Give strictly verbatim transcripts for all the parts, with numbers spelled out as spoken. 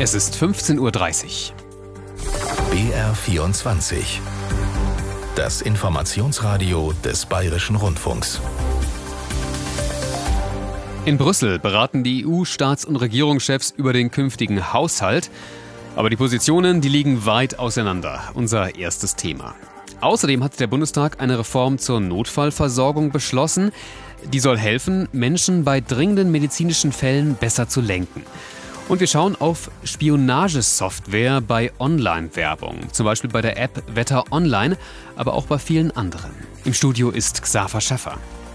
Es ist fünfzehn Uhr dreißig. B R vierundzwanzig. Das Informationsradio des Bayerischen Rundfunks. In Brüssel beraten die E U-Staats- und Regierungschefs über den künftigen Haushalt. Aber die Positionen, die liegen weit auseinander. Unser erstes Thema. Außerdem hat der Bundestag eine Reform zur Notfallversorgung beschlossen. Die soll helfen, Menschen bei dringenden medizinischen Fällen besser zu lenken. Und wir schauen auf Spionagesoftware bei Online-Werbung. Zum Beispiel bei der App Wetter Online, aber auch bei vielen anderen. Im Studio ist Xaver Schaffer.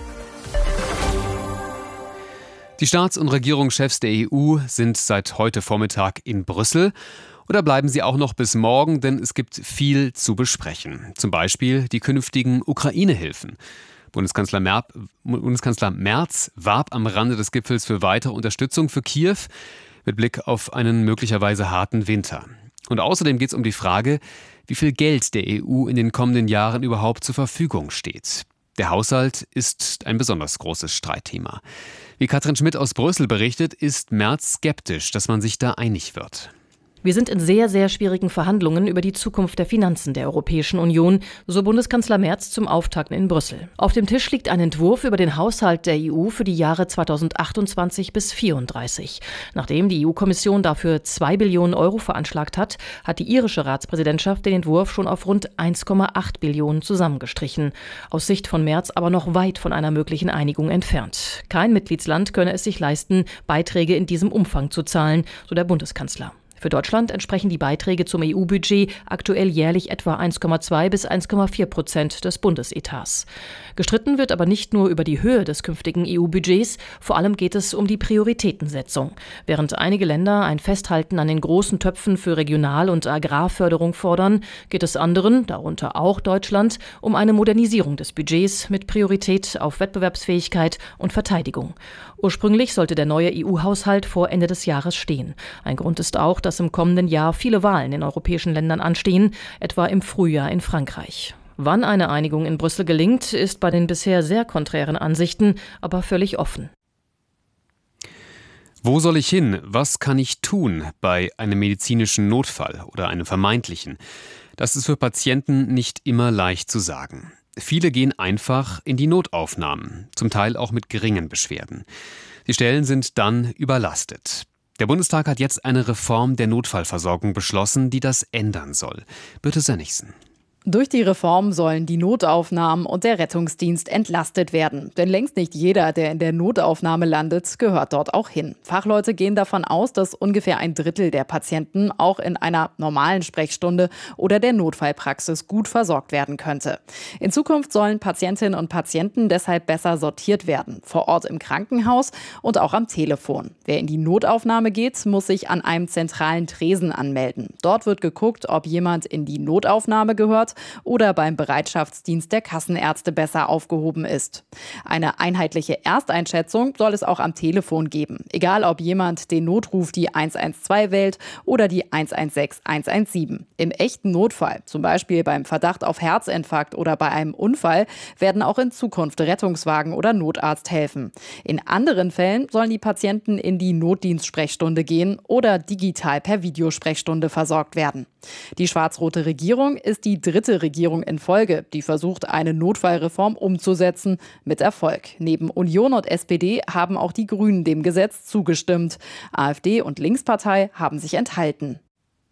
Die Staats- und Regierungschefs der E U sind seit heute Vormittag in Brüssel. Oder bleiben sie auch noch bis morgen, denn es gibt viel zu besprechen. Zum Beispiel die künftigen Ukraine-Hilfen. Bundeskanzler, Mer- Bundeskanzler Merz warb am Rande des Gipfels für weitere Unterstützung für Kiew mit Blick auf einen möglicherweise harten Winter. Und außerdem geht es um die Frage, wie viel Geld der E U in den kommenden Jahren überhaupt zur Verfügung steht. Der Haushalt ist ein besonders großes Streitthema. Wie Katrin Schmidt aus Brüssel berichtet, ist Merz skeptisch, dass man sich da einig wird. Wir sind in sehr, sehr schwierigen Verhandlungen über die Zukunft der Finanzen der Europäischen Union, so Bundeskanzler Merz zum Auftakt in Brüssel. Auf dem Tisch liegt ein Entwurf über den Haushalt der E U für die Jahre zweitausendachtundzwanzig bis vierunddreißig. Nachdem die E U-Kommission dafür zwei Billionen Euro veranschlagt hat, hat die irische Ratspräsidentschaft den Entwurf schon auf rund eins Komma acht Billionen zusammengestrichen. Aus Sicht von Merz aber noch weit von einer möglichen Einigung entfernt. Kein Mitgliedsland könne es sich leisten, Beiträge in diesem Umfang zu zahlen, so der Bundeskanzler. Für Deutschland entsprechen die Beiträge zum E U-Budget aktuell jährlich etwa eins Komma zwei bis eins Komma vier Prozent des Bundesetats. Gestritten wird aber nicht nur über die Höhe des künftigen E U-Budgets, vor allem geht es um die Prioritätensetzung. Während einige Länder ein Festhalten an den großen Töpfen für Regional- und Agrarförderung fordern, geht es anderen, darunter auch Deutschland, um eine Modernisierung des Budgets mit Priorität auf Wettbewerbsfähigkeit und Verteidigung. Ursprünglich sollte der neue E U-Haushalt vor Ende des Jahres stehen. Ein Grund ist auch, dass im kommenden Jahr viele Wahlen in europäischen Ländern anstehen, etwa im Frühjahr in Frankreich. Wann eine Einigung in Brüssel gelingt, ist bei den bisher sehr konträren Ansichten aber völlig offen. Wo soll ich hin? Was kann ich tun bei einem medizinischen Notfall oder einem vermeintlichen? Das ist für Patienten nicht immer leicht zu sagen. Viele gehen einfach in die Notaufnahmen, zum Teil auch mit geringen Beschwerden. Die Stellen sind dann überlastet. Der Bundestag hat jetzt eine Reform der Notfallversorgung beschlossen, die das ändern soll. Birte Sönnigsen. Durch die Reform sollen die Notaufnahmen und der Rettungsdienst entlastet werden. Denn längst nicht jeder, der in der Notaufnahme landet, gehört dort auch hin. Fachleute gehen davon aus, dass ungefähr ein Drittel der Patienten auch in einer normalen Sprechstunde oder der Notfallpraxis gut versorgt werden könnte. In Zukunft sollen Patientinnen und Patienten deshalb besser sortiert werden. Vor Ort im Krankenhaus und auch am Telefon. Wer in die Notaufnahme geht, muss sich an einem zentralen Tresen anmelden. Dort wird geguckt, ob jemand in die Notaufnahme gehört oder beim Bereitschaftsdienst der Kassenärzte besser aufgehoben ist. Eine einheitliche Ersteinschätzung soll es auch am Telefon geben. Egal, ob jemand den Notruf die eins eins zwei wählt oder die eins eins sechs eins eins sieben. Im echten Notfall, zum Beispiel beim Verdacht auf Herzinfarkt oder bei einem Unfall, werden auch in Zukunft Rettungswagen oder Notarzt helfen. In anderen Fällen sollen die Patienten in die Notdienstsprechstunde gehen oder digital per Videosprechstunde versorgt werden. Die schwarz-rote Regierung ist die dritte Regierung in Folge, die versucht, eine Notfallreform umzusetzen, mit Erfolg. Neben Union und S P D haben auch die Grünen dem Gesetz zugestimmt. AfD und Linkspartei haben sich enthalten.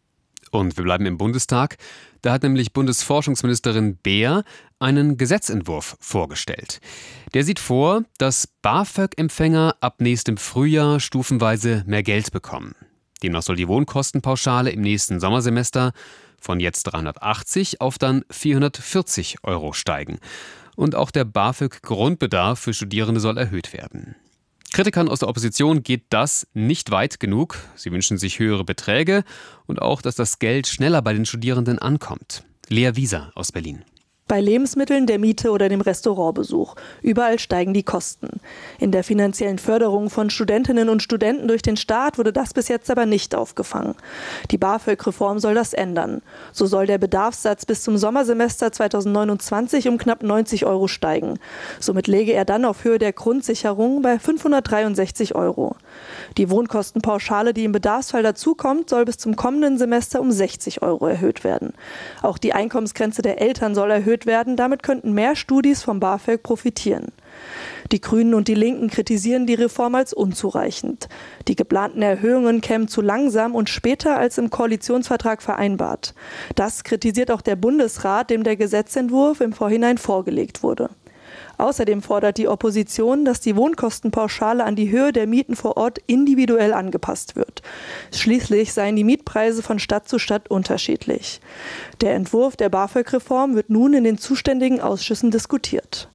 Und wir bleiben im Bundestag. Da hat nämlich Bundesforschungsministerin Beer einen Gesetzentwurf vorgestellt. Der sieht vor, dass BAföG-Empfänger ab nächstem Frühjahr stufenweise mehr Geld bekommen. Demnach soll die Wohnkostenpauschale im nächsten Sommersemester von jetzt dreihundertachtzig auf dann vierhundertvierzig Euro steigen. Und auch der BAföG-Grundbedarf für Studierende soll erhöht werden. Kritikern aus der Opposition geht das nicht weit genug. Sie wünschen sich höhere Beträge und auch, dass das Geld schneller bei den Studierenden ankommt. Lea Wieser aus Berlin. Bei Lebensmitteln, der Miete oder dem Restaurantbesuch. Überall steigen die Kosten. In der finanziellen Förderung von Studentinnen und Studenten durch den Staat wurde das bis jetzt aber nicht aufgefangen. Die BAföG-Reform soll das ändern. So soll der Bedarfssatz bis zum Sommersemester zweitausendneunundzwanzig um knapp neunzig Euro steigen. Somit läge er dann auf Höhe der Grundsicherung bei fünfhundertdreiundsechzig Euro. Die Wohnkostenpauschale, die im Bedarfsfall dazukommt, soll bis zum kommenden Semester um sechzig Euro erhöht werden. Auch die Einkommensgrenze der Eltern soll erhöht werden. Damit könnten mehr Studis vom BAföG profitieren. Die Grünen und die Linken kritisieren die Reform als unzureichend. Die geplanten Erhöhungen kämen zu langsam und später als im Koalitionsvertrag vereinbart. Das kritisiert auch der Bundesrat, dem der Gesetzentwurf im Vorhinein vorgelegt wurde. Außerdem fordert die Opposition, dass die Wohnkostenpauschale an die Höhe der Mieten vor Ort individuell angepasst wird. Schließlich seien die Mietpreise von Stadt zu Stadt unterschiedlich. Der Entwurf der BAföG-Reform wird nun in den zuständigen Ausschüssen diskutiert.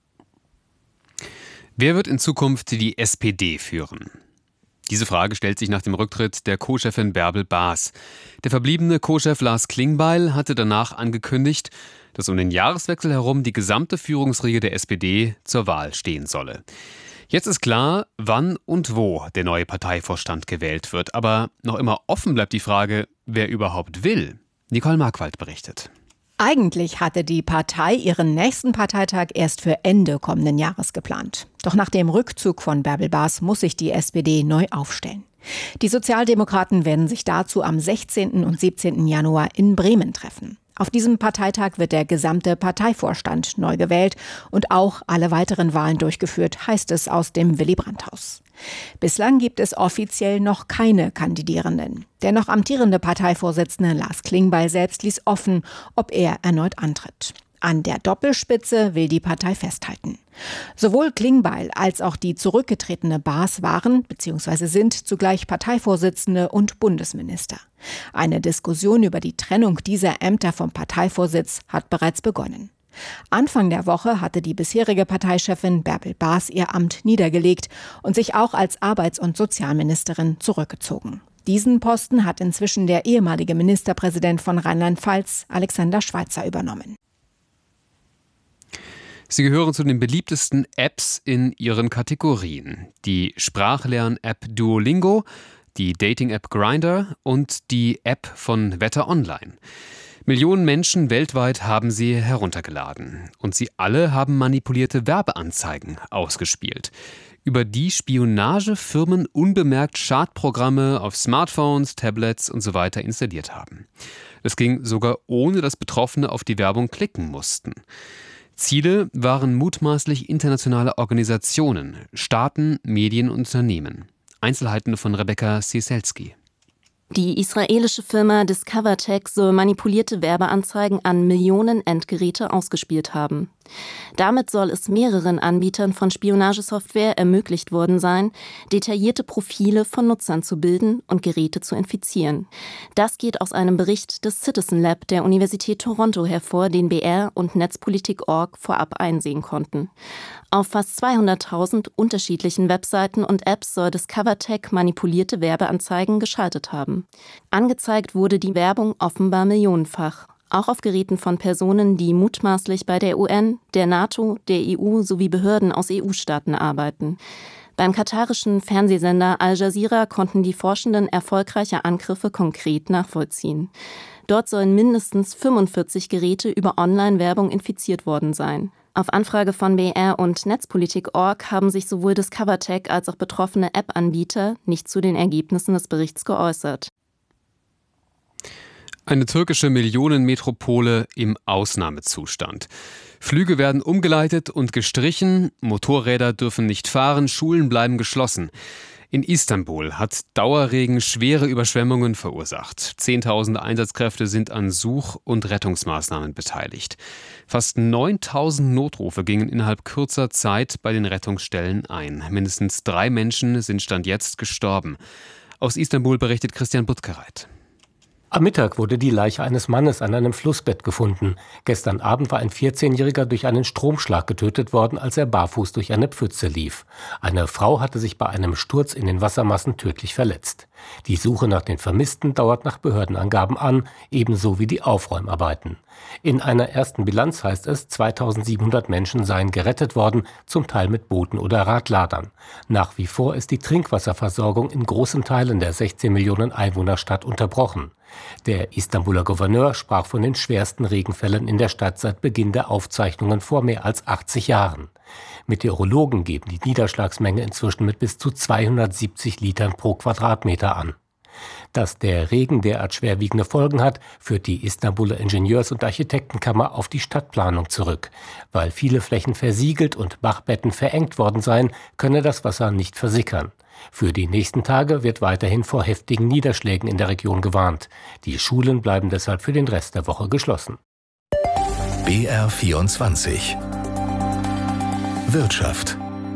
Wer wird in Zukunft die S P D führen? Diese Frage stellt sich nach dem Rücktritt der Co-Chefin Bärbel Baas. Der verbliebene Co-Chef Lars Klingbeil hatte danach angekündigt, dass um den Jahreswechsel herum die gesamte Führungsriege der S P D zur Wahl stehen solle. Jetzt ist klar, wann und wo der neue Parteivorstand gewählt wird. Aber noch immer offen bleibt die Frage, wer überhaupt will. Nicole Markwald berichtet. Eigentlich hatte die Partei ihren nächsten Parteitag erst für Ende kommenden Jahres geplant. Doch nach dem Rückzug von Bärbel Baas muss sich die S P D neu aufstellen. Die Sozialdemokraten werden sich dazu am sechzehnten und siebzehnten Januar in Bremen treffen. Auf diesem Parteitag wird der gesamte Parteivorstand neu gewählt und auch alle weiteren Wahlen durchgeführt, heißt es aus dem Willy-Brandt-Haus. Bislang gibt es offiziell noch keine Kandidierenden. Der noch amtierende Parteivorsitzende Lars Klingbeil selbst ließ offen, ob er erneut antritt. An der Doppelspitze will die Partei festhalten. Sowohl Klingbeil als auch die zurückgetretene Baas waren bzw. sind zugleich Parteivorsitzende und Bundesminister. Eine Diskussion über die Trennung dieser Ämter vom Parteivorsitz hat bereits begonnen. Anfang der Woche hatte die bisherige Parteichefin Bärbel Baas ihr Amt niedergelegt und sich auch als Arbeits- und Sozialministerin zurückgezogen. Diesen Posten hat inzwischen der ehemalige Ministerpräsident von Rheinland-Pfalz, Alexander Schweitzer, übernommen. Sie gehören zu den beliebtesten Apps in ihren Kategorien. Die Sprachlern-App Duolingo, die Dating-App Grindr und die App von Wetter Online. Millionen Menschen weltweit haben sie heruntergeladen. Und sie alle haben manipulierte Werbeanzeigen ausgespielt, über die Spionagefirmen unbemerkt Schadprogramme auf Smartphones, Tablets und so weiter installiert haben. Es ging sogar ohne, dass Betroffene auf die Werbung klicken mussten. Ziele waren mutmaßlich internationale Organisationen, Staaten, Medien und Unternehmen. Einzelheiten von Rebecca Cieselski. Die israelische Firma DiscoverTech soll manipulierte Werbeanzeigen an Millionen Endgeräte ausgespielt haben. Damit soll es mehreren Anbietern von Spionagesoftware ermöglicht worden sein, detaillierte Profile von Nutzern zu bilden und Geräte zu infizieren. Das geht aus einem Bericht des Citizen Lab der Universität Toronto hervor, den B R und Netzpolitik Punkt org vorab einsehen konnten. Auf fast zweihunderttausend unterschiedlichen Webseiten und Apps soll DiscoverTech manipulierte Werbeanzeigen geschaltet haben. Angezeigt wurde die Werbung offenbar millionenfach. Auch auf Geräten von Personen, die mutmaßlich bei der U N, der NATO, der E U sowie Behörden aus E U-Staaten arbeiten. Beim katarischen Fernsehsender Al Jazeera konnten die Forschenden erfolgreiche Angriffe konkret nachvollziehen. Dort sollen mindestens fünfundvierzig Geräte über Online-Werbung infiziert worden sein. Auf Anfrage von B R und Netzpolitik Punkt org haben sich sowohl DiscoverTech als auch betroffene App-Anbieter nicht zu den Ergebnissen des Berichts geäußert. Eine türkische Millionenmetropole im Ausnahmezustand. Flüge werden umgeleitet und gestrichen, Motorräder dürfen nicht fahren, Schulen bleiben geschlossen. In Istanbul hat Dauerregen schwere Überschwemmungen verursacht. Zehntausend Einsatzkräfte sind an Such- und Rettungsmaßnahmen beteiligt. Fast neuntausend Notrufe gingen innerhalb kurzer Zeit bei den Rettungsstellen ein. Mindestens drei Menschen sind Stand jetzt gestorben. Aus Istanbul berichtet Christian Buttgereit. Am Mittag wurde die Leiche eines Mannes an einem Flussbett gefunden. Gestern Abend war ein vierzehnjähriger durch einen Stromschlag getötet worden, als er barfuß durch eine Pfütze lief. Eine Frau hatte sich bei einem Sturz in den Wassermassen tödlich verletzt. Die Suche nach den Vermissten dauert nach Behördenangaben an, ebenso wie die Aufräumarbeiten. In einer ersten Bilanz heißt es, zweitausendsiebenhundert Menschen seien gerettet worden, zum Teil mit Booten oder Radladern. Nach wie vor ist die Trinkwasserversorgung in großen Teilen der sechzehn Millionen Einwohnerstadt unterbrochen. Der Istanbuler Gouverneur sprach von den schwersten Regenfällen in der Stadt seit Beginn der Aufzeichnungen vor mehr als achtzig Jahren. Meteorologen geben die Niederschlagsmenge inzwischen mit bis zu zweihundertsiebzig Litern pro Quadratmeter an. Dass der Regen derart schwerwiegende Folgen hat, führt die Istanbuler Ingenieurs- und Architektenkammer auf die Stadtplanung zurück. Weil viele Flächen versiegelt und Bachbetten verengt worden seien, könne das Wasser nicht versickern. Für die nächsten Tage wird weiterhin vor heftigen Niederschlägen in der Region gewarnt. Die Schulen bleiben deshalb für den Rest der Woche geschlossen. B R vierundzwanzig Wirtschaft.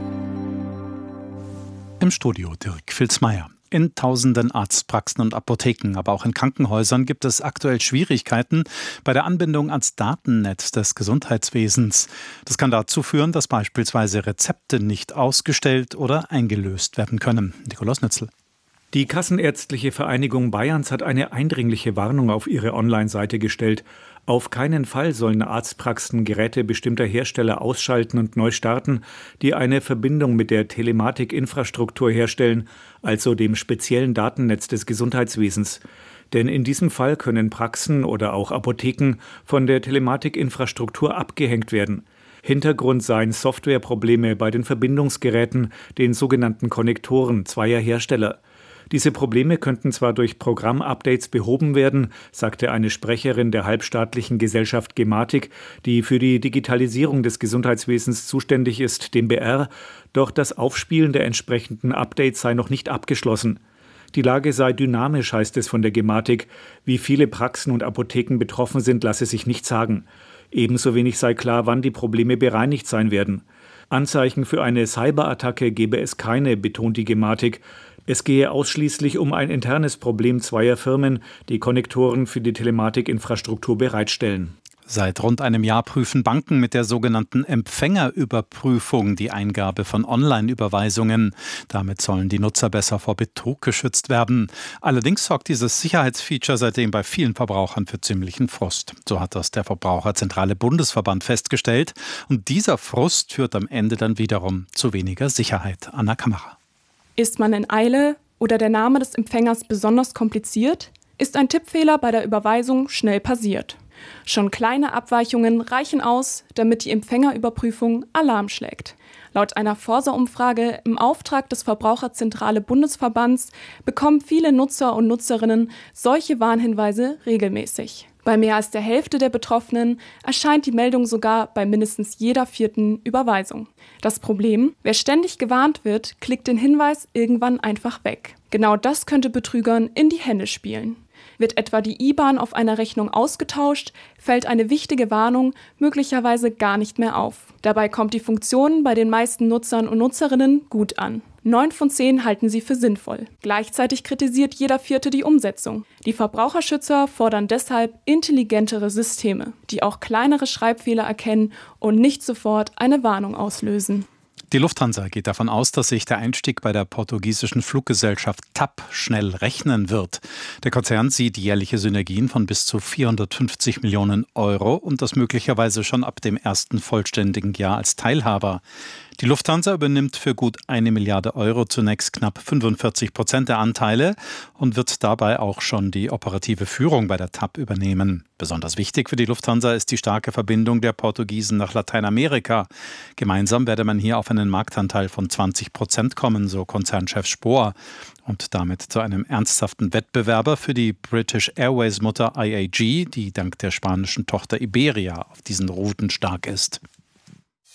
Im Studio Dirk Filzmeier. In tausenden Arztpraxen und Apotheken, aber auch in Krankenhäusern gibt es aktuell Schwierigkeiten bei der Anbindung ans Datennetz des Gesundheitswesens. Das kann dazu führen, dass beispielsweise Rezepte nicht ausgestellt oder eingelöst werden können. Nikolaus Nützel. Die Kassenärztliche Vereinigung Bayerns hat eine eindringliche Warnung auf ihre Online-Seite gestellt. Auf keinen Fall sollen Arztpraxen Geräte bestimmter Hersteller ausschalten und neu starten, die eine Verbindung mit der Telematikinfrastruktur herstellen, also dem speziellen Datennetz des Gesundheitswesens. Denn in diesem Fall können Praxen oder auch Apotheken von der Telematikinfrastruktur abgehängt werden. Hintergrund seien Softwareprobleme bei den Verbindungsgeräten, den sogenannten Konnektoren zweier Hersteller. Diese Probleme könnten zwar durch Programmupdates behoben werden, sagte eine Sprecherin der halbstaatlichen Gesellschaft Gematik, die für die Digitalisierung des Gesundheitswesens zuständig ist, dem B R, doch das Aufspielen der entsprechenden Updates sei noch nicht abgeschlossen. Die Lage sei dynamisch, heißt es von der Gematik. Wie viele Praxen und Apotheken betroffen sind, lasse sich nicht sagen. Ebenso wenig sei klar, wann die Probleme bereinigt sein werden. Anzeichen für eine Cyberattacke gebe es keine, betont die Gematik. Es gehe ausschließlich um ein internes Problem zweier Firmen, die Konnektoren für die Telematikinfrastruktur bereitstellen. Seit rund einem Jahr prüfen Banken mit der sogenannten Empfängerüberprüfung die Eingabe von Online-Überweisungen. Damit sollen die Nutzer besser vor Betrug geschützt werden. Allerdings sorgt dieses Sicherheitsfeature seitdem bei vielen Verbrauchern für ziemlichen Frust. So hat das der Verbraucherzentrale Bundesverband festgestellt. Und dieser Frust führt am Ende dann wiederum zu weniger Sicherheit. Anna Kammerer. Ist man in Eile oder der Name des Empfängers besonders kompliziert, ist ein Tippfehler bei der Überweisung schnell passiert. Schon kleine Abweichungen reichen aus, damit die Empfängerüberprüfung Alarm schlägt. Laut einer Forsa-Umfrage im Auftrag des Verbraucherzentrale Bundesverbands bekommen viele Nutzer und Nutzerinnen solche Warnhinweise regelmäßig. Bei mehr als der Hälfte der Betroffenen erscheint die Meldung sogar bei mindestens jeder vierten Überweisung. Das Problem: Wer ständig gewarnt wird, klickt den Hinweis irgendwann einfach weg. Genau das könnte Betrügern in die Hände spielen. Wird etwa die I B A N auf einer Rechnung ausgetauscht, fällt eine wichtige Warnung möglicherweise gar nicht mehr auf. Dabei kommt die Funktion bei den meisten Nutzern und Nutzerinnen gut an. Neun von zehn halten sie für sinnvoll. Gleichzeitig kritisiert jeder Vierte die Umsetzung. Die Verbraucherschützer fordern deshalb intelligentere Systeme, die auch kleinere Schreibfehler erkennen und nicht sofort eine Warnung auslösen. Die Lufthansa geht davon aus, dass sich der Einstieg bei der portugiesischen Fluggesellschaft T A P schnell rechnen wird. Der Konzern sieht jährliche Synergien von bis zu vierhundertfünfzig Millionen Euro und das möglicherweise schon ab dem ersten vollständigen Jahr als Teilhaber. Die Lufthansa übernimmt für gut eine Milliarde Euro zunächst knapp fünfundvierzig Prozent der Anteile und wird dabei auch schon die operative Führung bei der T A P übernehmen. Besonders wichtig für die Lufthansa ist die starke Verbindung der Portugiesen nach Lateinamerika. Gemeinsam werde man hier auf einen Marktanteil von zwanzig Prozent kommen, so Konzernchef Spohr. Und damit zu einem ernsthaften Wettbewerber für die British Airways-Mutter I A G, die dank der spanischen Tochter Iberia auf diesen Routen stark ist.